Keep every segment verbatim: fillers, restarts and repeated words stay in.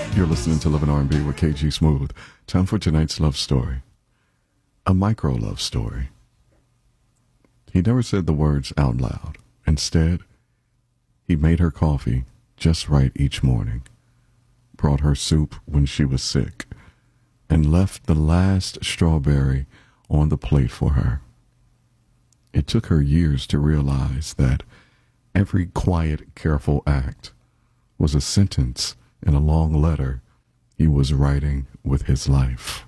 You're listening to Love and R and B with K G Smooth. Time for tonight's love story. A micro love story. He never said the words out loud. Instead, he made her coffee just right each morning, brought her soup when she was sick, and left the last strawberry on the plate for her. It took her years to realize that every quiet, careful act was a sentence in a long letter he was writing with his life.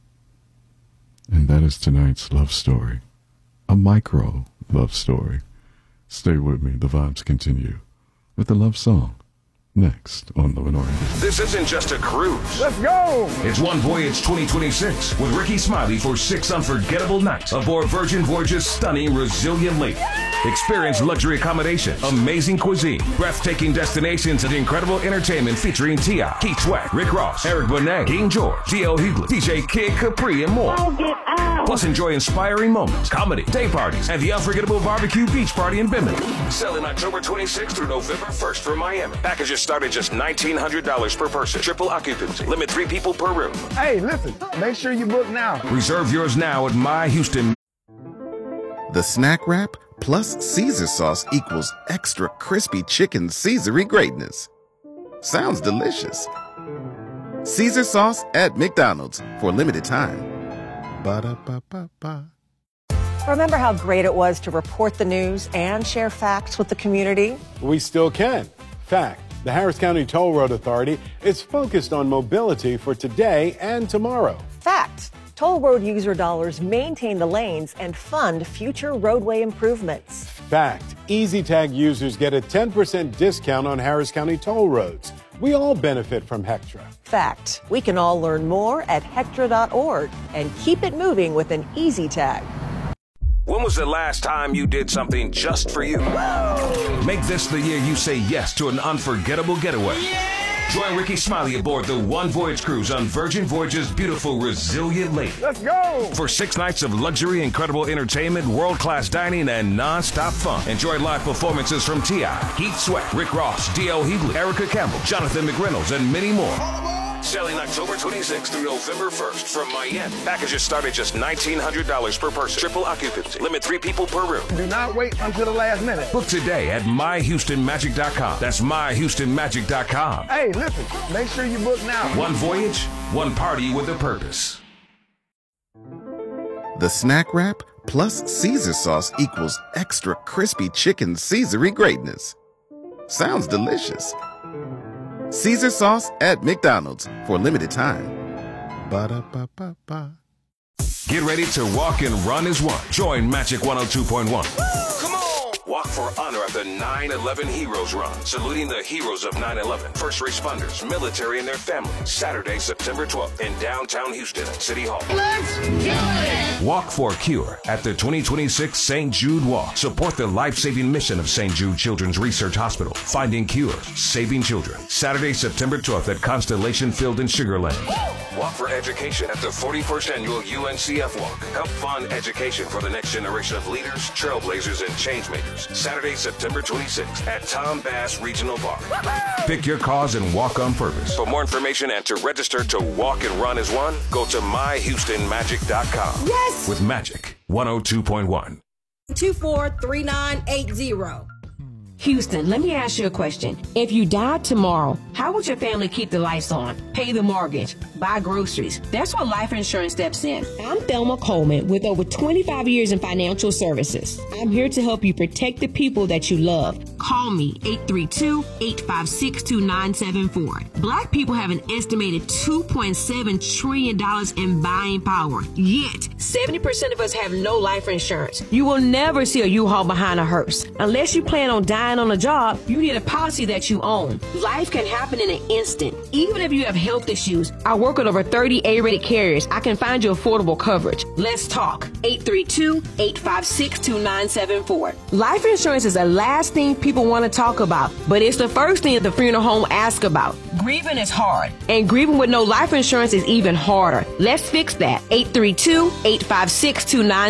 And that is tonight's love story. A micro love story. Stay with me. The vibes continue with the love song. Next on Love and R and B. This isn't just a cruise. Let's go! It's One Voyage twenty twenty-six with Ricky Smiley for six unforgettable nights aboard Virgin Voyage's stunning Resilient Lake. Experience luxury accommodation, amazing cuisine, breathtaking destinations, and incredible entertainment featuring T I, Keith Sweat, Rick Ross, Eric Benet, King George, D L Hughley, D J Kid Capri, and more. Plus, enjoy inspiring moments, comedy, day parties, and the unforgettable barbecue beach party in Bimini. Selling October twenty-sixth through November first from Miami. Packages start at just nineteen hundred dollars per person. Triple occupancy. Limit three people per room. Hey, listen, make sure you book now. Reserve yours now at My Houston. The snack wrap plus Caesar sauce equals extra crispy chicken Caesary greatness. Sounds delicious. Caesar sauce at McDonald's for a limited time. Ba-da-ba-ba-ba. Remember how great it was to report the news and share facts with the community? We still can. Fact, the Harris County Toll Road Authority is focused on mobility for today and tomorrow. Fact, toll road user dollars maintain the lanes and fund future roadway improvements. Fact, EasyTag users get a ten percent discount on Harris County toll roads. We all benefit from Hectra. Fact, we can all learn more at hectra dot org and keep it moving with an EasyTag. When was the last time you did something just for you? Make this the year you say yes to an unforgettable getaway. Yeah! Join Ricky Smiley aboard the One Voyage cruise on Virgin Voyage's beautiful Resilient Lake. Let's go! For six nights of luxury, incredible entertainment, world-class dining, and non-stop fun. Enjoy live performances from T I, Keith Sweat, Rick Ross, D L Hughley, Erica Campbell, Jonathan McReynolds, and many more. Selling October twenty-sixth through November first from Miami. Packages start at just nineteen hundred dollars per person. Triple occupancy. Limit three people per room. Do not wait until the last minute. Book today at my houston magic dot com. That's my houston magic dot com. Hey, listen, make sure you book now. One voyage, one party with a purpose. The snack wrap plus Caesar sauce equals extra crispy chicken Caesary greatness. Sounds delicious. Caesar sauce at McDonald's for a limited time. Ba-da-ba-ba-ba. Get ready to walk and run as one. Join Magic one oh two point one. Come on! Walk for honor at the nine eleven Heroes Run, saluting the heroes of nine eleven, first responders, military, and their families. Saturday, September twelfth in downtown Houston at City Hall. Let's do it! Walk for a Cure at the twenty twenty-six Saint Jude Walk. Support the life-saving mission of Saint Jude Children's Research Hospital, finding cures, saving children. Saturday, September twelfth at Constellation Field in Sugar Land. Walk for education at the forty-first Annual U N C F Walk. Help fund education for the next generation of leaders, trailblazers, and changemakers. Saturday, September twenty-sixth at Tom Bass Regional Park. Pick your cause and walk on purpose. For more information and to register to walk and run as one, go to my houston magic dot com. Yes! With Magic one oh two point one. two four three nine eight zero. Houston, let me ask you a question. If you died tomorrow, how would your family keep the lights on, pay the mortgage, buy groceries? That's where life insurance steps in. I'm Thelma Coleman with over twenty-five years in financial services. I'm here to help you protect the people that you love. Call me eight three two, eight five six, two nine seven four. Black people have an estimated two point seven trillion dollars in buying power. Yet, seventy percent of us have no life insurance. You will never see a U-Haul behind a hearse. Unless you plan on dying on a job, you need a policy that you own. Life can happen in an instant. Even if you have health issues, I work with over thirty A-rated carriers. I can find you affordable coverage. Let's talk. eight three two, eight five six, two nine seven four. Life insurance is the last thing people want to talk about, but it's the first thing the funeral home asks about. Grieving is hard, and grieving with no life insurance is even harder. Let's fix that. eight three two, eight five six, two nine seven four.